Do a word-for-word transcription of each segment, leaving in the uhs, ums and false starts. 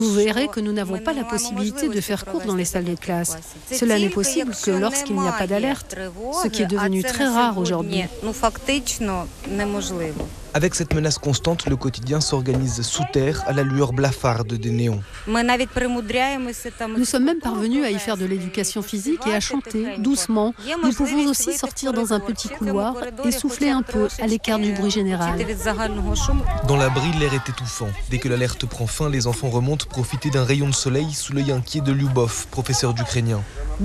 Vous verrez que nous n'avons pas la possibilité de faire cours dans les salles de classe. Cela n'est possible que lorsqu'il n'y a pas d'alerte, ce qui est devenu très rare aujourd'hui. Avec cette menace constante, le quotidien s'organise sous terre à la lueur blafarde des néons. Nous sommes même parvenus à y faire de l'éducation physique et à chanter doucement. Nous pouvons aussi sortir dans un petit couloir et souffler un peu à l'écart du bruit général. Dans l'abri, l'air est étouffant. Dès que l'alerte prend fin, les enfants remontent profiter d'un rayon de soleil sous l'œil inquiet de Lyubov, professeur d'ukrainien.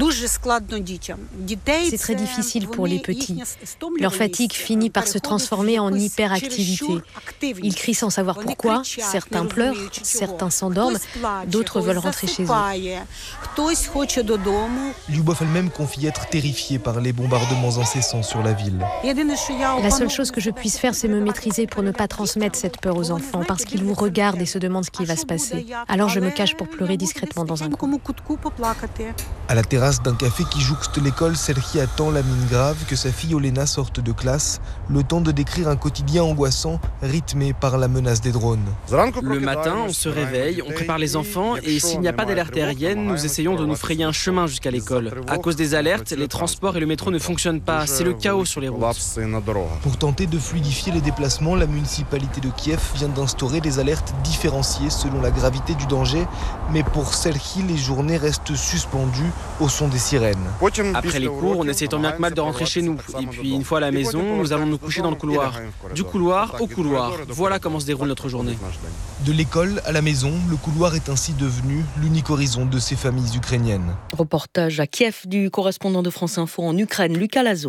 C'est très difficile pour les petits. Leur fatigue finit par se transformer en hyperactivité. Ils crient sans savoir pourquoi, certains pleurent, certains s'endorment, d'autres veulent rentrer chez eux. Lyubov elle-même confie être terrifiée par les bombardements incessants sur la ville. La seule chose que je puisse faire, c'est me maîtriser pour ne pas transmettre cette peur aux enfants, parce qu'ils vous regardent et se demandent ce qui va se passer. Alors je me cache pour pleurer discrètement dans un coin. À la terrasse d'un café qui jouxte l'école, Serhi attend la mine grave que sa fille Olena sorte de classe, le temps de décrire un quotidien angoissant, rythmé par la menace des drones. Le matin, on se réveille, on prépare les enfants et s'il n'y a pas d'alerte aérienne, nous essayons de nous frayer un chemin jusqu'à l'école. À cause des alertes, les transports et le métro ne fonctionnent pas, c'est le chaos sur les routes. Pour tenter de fluidifier les déplacements, la municipalité de Kiev vient d'instaurer des alertes différenciées selon la gravité du danger, mais pour Serhi, les journées restent suspendues au son des sirènes. Après les cours, on essaie tant bien que mal de rentrer chez nous. Et puis une fois à la maison, nous allons nous coucher dans le couloir. Du couloir au couloir. Voilà comment se déroule notre journée. De l'école à la maison, le couloir est ainsi devenu l'unique horizon de ces familles ukrainiennes. Reportage à Kiev du correspondant de France Info en Ukraine, Lucas Lazo.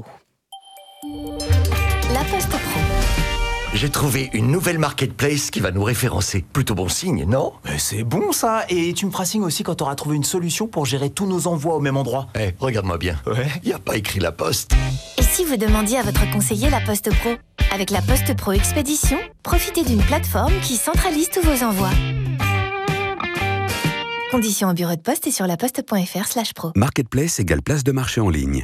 La Poste Pro. J'ai trouvé une nouvelle marketplace qui va nous référencer. Plutôt bon signe, non ? Mais c'est bon ça. Et tu me feras signe aussi quand tu auras trouvé une solution pour gérer tous nos envois au même endroit. Eh, hey, regarde-moi bien. Ouais. Y a pas écrit La Poste. Et si vous demandiez à votre conseiller La Poste Pro ? Avec La Poste Pro Expédition, profitez d'une plateforme qui centralise tous vos envois. Conditions au bureau de poste et sur laposte.fr slash pro. Marketplace égale place de marché en ligne.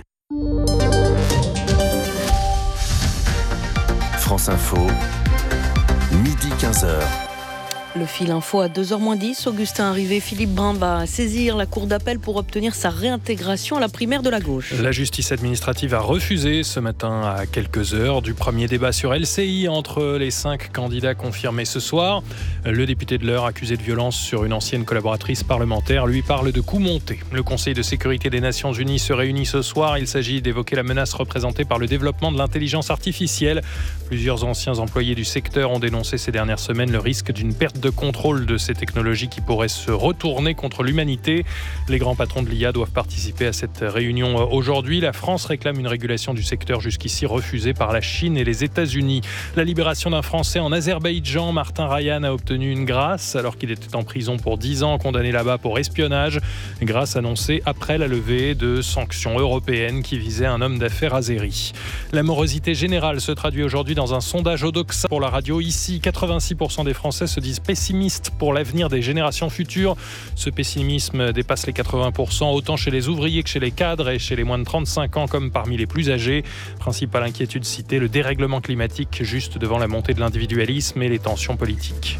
France Info, midi quinze heures. Le fil info à deux heures moins dix. Augustin Arrivé, Philippe Brun va saisir la cour d'appel pour obtenir sa réintégration à la primaire de la gauche. La justice administrative a refusé ce matin à quelques heures du premier débat sur L C I entre les cinq candidats confirmés ce soir. Le député de l'Eure, accusé de violence sur une ancienne collaboratrice parlementaire, lui parle de coups montés. Le Conseil de sécurité des Nations Unies se réunit ce soir. Il s'agit d'évoquer la menace représentée par le développement de l'intelligence artificielle. Plusieurs anciens employés du secteur ont dénoncé ces dernières semaines le risque d'une perte de contrôle de ces technologies qui pourraient se retourner contre l'humanité. Les grands patrons de l'I A doivent participer à cette réunion aujourd'hui. La France réclame une régulation du secteur jusqu'ici refusée par la Chine et les États-Unis. La libération d'un Français en Azerbaïdjan, Martin Rayan, a obtenu une grâce alors qu'il était en prison pour dix ans, condamné là-bas pour espionnage. Grâce annoncée après la levée de sanctions européennes qui visaient un homme d'affaires azéri. La morosité générale se traduit aujourd'hui dans un sondage Odoxa pour la radio. Ici, quatre-vingt-six pour cent des Français se disent pessimistes pour l'avenir des générations futures. Ce pessimisme dépasse les quatre-vingts pour cent, autant chez les ouvriers que chez les cadres et chez les moins de trente-cinq ans comme parmi les plus âgés. Principale inquiétude citée, le dérèglement climatique juste devant la montée de l'individualisme et les tensions politiques.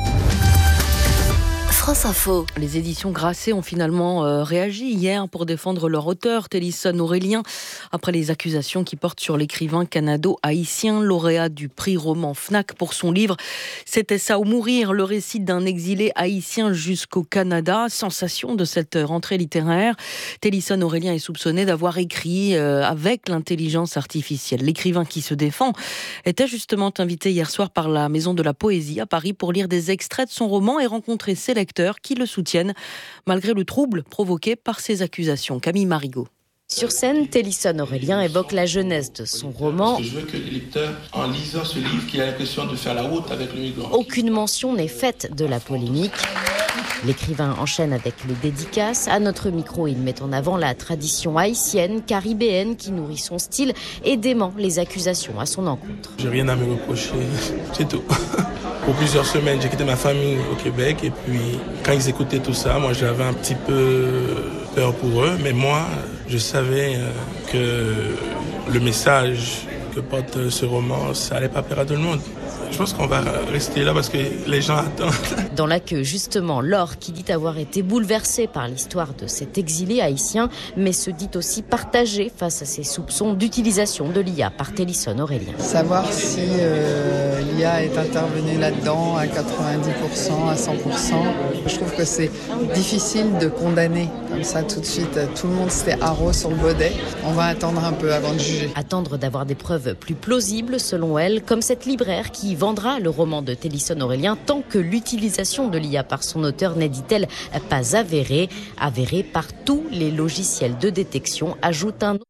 France Info. Les éditions Grasset ont finalement euh, réagi hier pour défendre leur auteur, Télisson Aurélien, après les accusations qui portent sur l'écrivain canado-haïtien, lauréat du prix roman Fnac pour son livre « C'était ça ou mourir », le récit d'un exilé haïtien jusqu'au Canada. Sensation de cette rentrée littéraire. Télisson Aurélien est soupçonné d'avoir écrit euh, avec l'intelligence artificielle. L'écrivain qui se défend était justement invité hier soir par la Maison de la Poésie à Paris pour lire des extraits de son roman et rencontrer ses lecteurs qui le soutiennent, malgré le trouble provoqué par ces accusations. Camille Marigot. Sur scène, Télisson Aurélien évoque la jeunesse de son roman. Je veux que les lecteurs, en lisant ce livre, qu'il ait l'impression de faire la route avec le migrant. Aucune mention n'est faite de la polémique. L'écrivain enchaîne avec les dédicaces. À notre micro, il met en avant la tradition haïtienne, caribéenne qui nourrit son style et dément les accusations à son encontre. J'ai rien à me reprocher, c'est tout. Pour plusieurs semaines, j'ai quitté ma famille au Québec et puis quand ils écoutaient tout ça, moi j'avais un petit peu peur pour eux, mais moi je savais que le message que porte ce roman, ça allait pas plaire à tout le monde. Je pense qu'on va rester là parce que les gens attendent. Dans la queue, justement, Laure, qui dit avoir été bouleversée par l'histoire de cet exilé haïtien, mais se dit aussi partagée face à ces soupçons d'utilisation de l'I A par Télisson Aurélien. Savoir si euh, l'I A est intervenue là-dedans à quatre-vingt-dix pour cent, à cent pour cent, je trouve que c'est difficile de condamner comme ça tout de suite. Tout le monde s'était haro sur le baudet. On va attendre un peu avant de juger. Attendre d'avoir des preuves plus plausibles, selon elle, comme cette libraire qui vendra le roman de Télisson Aurélien tant que l'utilisation de l'I A par son auteur n'est, dit-elle, pas avérée, avérée par tous les logiciels de détection, ajoute un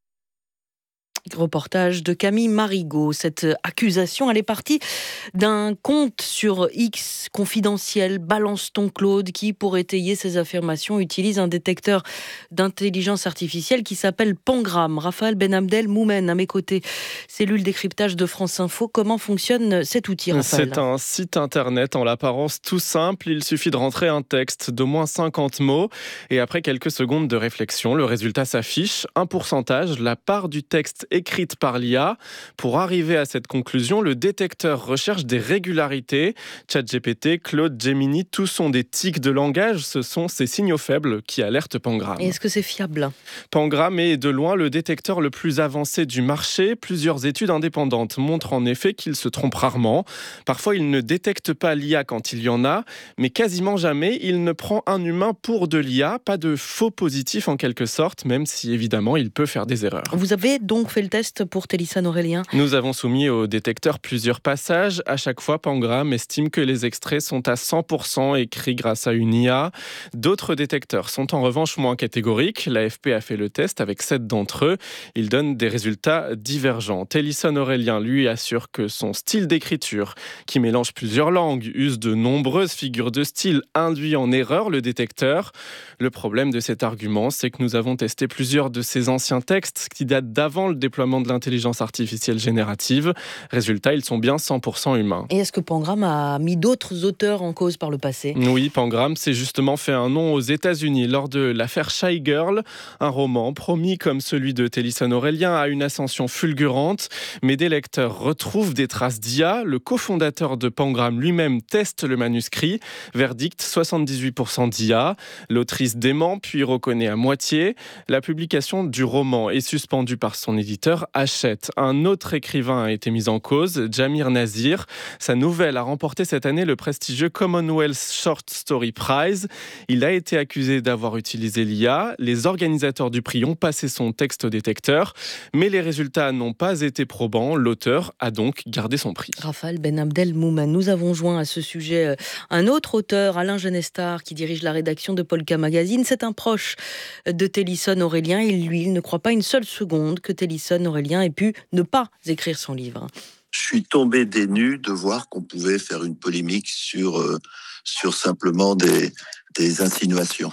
reportage de Camille Marigot. Cette accusation, elle est partie d'un compte sur X confidentiel, Balance ton Claude, qui, pour étayer ses affirmations, utilise un détecteur d'intelligence artificielle qui s'appelle Pangram. Raphaël Benabdel Moumen, à mes côtés, cellule décryptage de France Info. Comment fonctionne cet outil, Raphaël ? C'est un site internet en l'apparence tout simple. Il suffit de rentrer un texte d'au moins cinquante mots et après quelques secondes de réflexion, le résultat s'affiche. Un pourcentage, la part du texte écrite par l'I A. Pour arriver à cette conclusion, le détecteur recherche des régularités. ChatGPT, Claude, Gemini, tous sont des tics de langage. Ce sont ces signaux faibles qui alertent Pangram. Et est-ce que c'est fiable ? Pangram est de loin le détecteur le plus avancé du marché. Plusieurs études indépendantes montrent en effet qu'il se trompe rarement. Parfois, il ne détecte pas l'I A quand il y en a, mais quasiment jamais, il ne prend un humain pour de l'I A. Pas de faux positif en quelque sorte, même si évidemment, il peut faire des erreurs. Vous avez donc fait le test pour Télisson Aurélien ? Nous avons soumis au détecteur plusieurs passages. À chaque fois, Pangram estime que les extraits sont à cent pour cent écrits grâce à une I A. D'autres détecteurs sont en revanche moins catégoriques. L'A F P a fait le test avec sept d'entre eux. Ils donnent des résultats divergents. Télisson Aurélien, lui, assure que son style d'écriture, qui mélange plusieurs langues, use de nombreuses figures de style, induit en erreur le détecteur. Le problème de cet argument, c'est que nous avons testé plusieurs de ces anciens textes qui datent d'avant le déploiement de l'intelligence artificielle générative. Résultat, ils sont bien cent pour cent humains. Et est-ce que Pangram a mis d'autres auteurs en cause par le passé ? Oui, Pangram s'est justement fait un nom aux États-Unis lors de l'affaire Shy Girl, un roman promis comme celui de Télisson Aurélien à une ascension fulgurante. Mais des lecteurs retrouvent des traces d'I A. Le cofondateur de Pangram lui-même teste le manuscrit. Verdict, soixante-dix-huit pour cent d'I A. L'autrice dément puis reconnaît à moitié. La publication du roman est suspendue par son éditeur Hachette. Un autre écrivain a été mis en cause, Jamir Nazir. Sa nouvelle a remporté cette année le prestigieux Commonwealth Short Story Prize. Il a été accusé d'avoir utilisé l'I A. Les organisateurs du prix ont passé son texte au détecteur, mais les résultats n'ont pas été probants. L'auteur a donc gardé son prix. Raphaël Benabdel Moumen, nous avons joint à ce sujet un autre auteur, Alain Genestar, qui dirige la rédaction de Polka Magazine. C'est un proche de Télisson Aurélien et lui, il ne croit pas une seule seconde que Télisson Aurélien ait pu ne pas écrire son livre. Je suis tombé des nues de voir qu'on pouvait faire une polémique sur, euh, sur simplement des, des insinuations.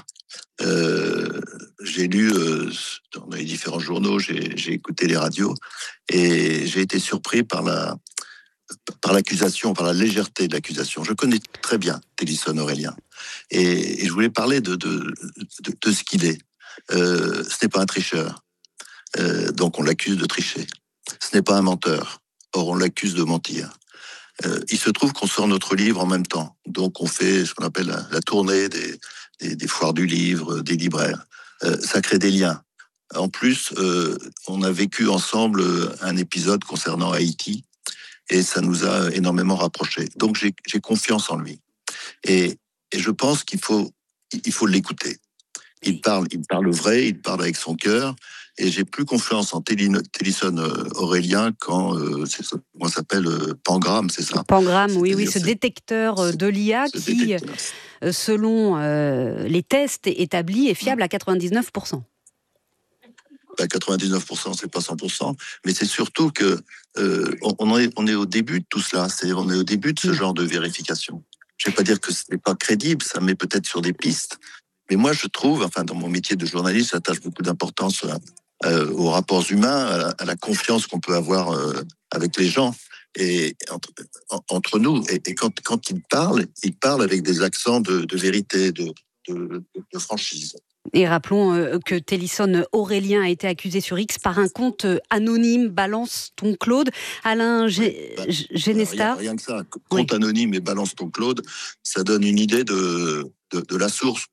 Euh, j'ai lu euh, dans les différents journaux, j'ai, j'ai écouté les radios et j'ai été surpris par la par l'accusation, par la légèreté de l'accusation. Je connais très bien Télisson Aurélien et, et je voulais parler de, de, de, de ce qu'il est. Euh, ce n'est pas un tricheur, euh, donc on l'accuse de tricher. Ce n'est pas un menteur, or on l'accuse de mentir. Euh, il se trouve qu'on sort notre livre en même temps, donc on fait ce qu'on appelle la, la tournée des, des, des foires du livre, des libraires. Euh, ça crée des liens. En plus, euh, on a vécu ensemble un épisode concernant Haïti et ça nous a énormément rapprochés. Donc j'ai, j'ai confiance en lui. Et, et je pense qu'il faut, il faut l'écouter. Il parle, il parle vrai, il parle avec son cœur. Et j'ai plus confiance en Télisson Aurélien quand, euh, c'est ça, comment ça s'appelle, euh, Pangram, c'est ça ? Pangram, oui, oui, ce détecteur de l'I A qui, détecteur. selon euh, les tests établis, est fiable à quatre-vingt-dix-neuf pour cent. Ben, quatre-vingt-dix-neuf pour cent, c'est pas cent pour cent, mais c'est surtout que euh, on, est, on est au début de tout cela, c'est-à-dire on est au début de ce genre de vérification. Je vais pas dire que ce n'est pas crédible, ça met peut-être sur des pistes, mais moi je trouve, enfin dans mon métier de journaliste, j'attache beaucoup d'importance à, Euh, aux rapports humains, à la, à la confiance qu'on peut avoir euh, avec les gens et entre, en, entre nous. Et, et quand, quand il parle, il parle avec des accents de, de vérité, de, de, de franchise. Et rappelons euh, que Télisson Aurélien a été accusé sur X par un compte anonyme, Balance ton Claude. Alain G- bah, Genesta. Rien, rien que ça, compte oui. anonyme et Balance ton Claude, ça donne une idée de, de, de la source.